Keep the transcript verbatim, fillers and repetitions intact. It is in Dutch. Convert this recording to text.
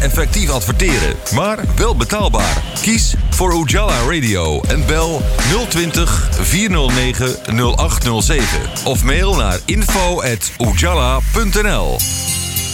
effectief adverteren, maar wel betaalbaar. Kies voor Ujala Radio en bel nul twintig, vierhonderdnegen, nul acht nul zeven of mail naar info at ujala punt n l.